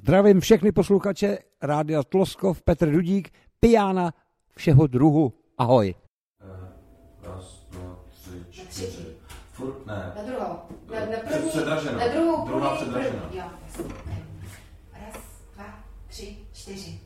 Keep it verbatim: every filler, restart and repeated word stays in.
Zdravím všechny posluchače Rádia Tloskov, Petr Dudík, pijána všeho druhu. Ahoj. Raz, dva, tři, čtyři. Furt ne. Na druhou. Na, na první, předražena. na druhou. Druhá předražena. Jo, jasně. Raz, dva, tři, čtyři.